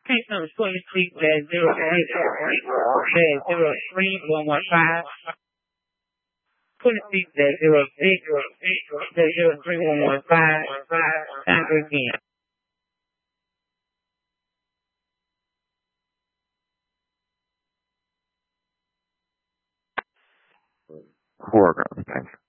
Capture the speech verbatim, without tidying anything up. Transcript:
Case number twenty-six dash zero eight dash zero three one one five. Twenty-six dash zero six dash zero three one one five. Time again. Four girls, thanks.